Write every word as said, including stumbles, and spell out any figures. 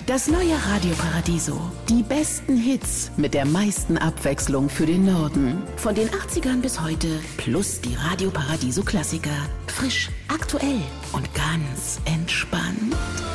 Das neue Radio Paradiso. Die besten Hits mit der meisten Abwechslung für den Norden. Von den achtzigern bis heute plus die Radio Paradiso Klassiker. Frisch, aktuell und ganz entspannt.